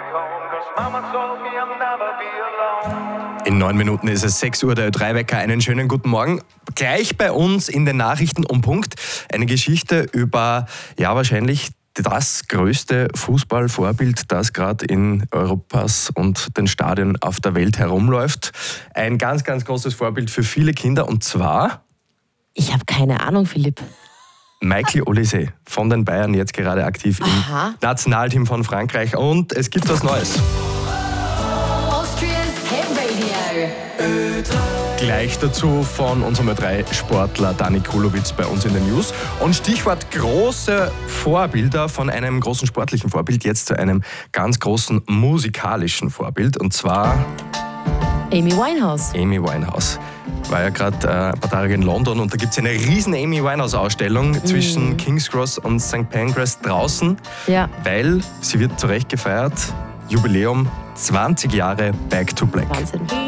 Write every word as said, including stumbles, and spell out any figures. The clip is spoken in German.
In neun Minuten ist es sechs Uhr, der Ö drei Wecker. Einen schönen guten Morgen. Gleich bei uns in den Nachrichten um Punkt eine Geschichte über, ja wahrscheinlich das größte Fußballvorbild, das gerade in Europas und den Stadien auf der Welt herumläuft. Ein ganz, ganz großes Vorbild für viele Kinder und zwar... Ich habe keine Ahnung, Philipp. Michael Olise von den Bayern, jetzt gerade aktiv im Aha. Nationalteam von Frankreich. Und es gibt was Neues. Austria's Hit Radio. Gleich dazu von unserem Ö drei Sportler Dani Kulowitz bei uns in den News. Und Stichwort große Vorbilder, von einem großen sportlichen Vorbild jetzt zu einem ganz großen musikalischen Vorbild. Und zwar Amy Winehouse. Amy Winehouse. War ja gerade äh, ein paar Tage in London und da gibt es eine riesen Amy Winehouse-Ausstellung mm. zwischen King's Cross und Sankt Pancras draußen, Ja. weil sie wird zu Recht gefeiert. Jubiläum zwanzig Jahre Back to Black. Wahnsinn.